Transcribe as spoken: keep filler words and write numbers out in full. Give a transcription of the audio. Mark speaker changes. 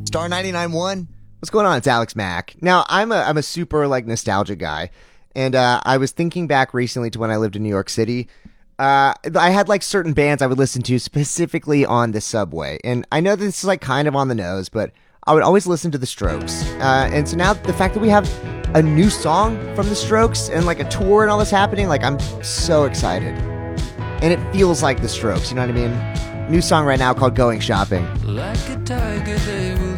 Speaker 1: Star ninety-nine point one. What's going on? It's Alex Mack. Now, I'm a I'm a super like nostalgia guy, and uh, I was thinking back recently to when I lived in New York City. Uh, I had like certain bands I would listen to specifically on the subway, and I know this is like kind of on the nose, but I would always listen to the Strokes. Uh, and so now the fact that we have a new song from the Strokes and like a tour and all this happening, like I'm so excited, and it feels like the Strokes. You know what I mean? New song right now called "Going Shopping."
Speaker 2: Like a tiger, they will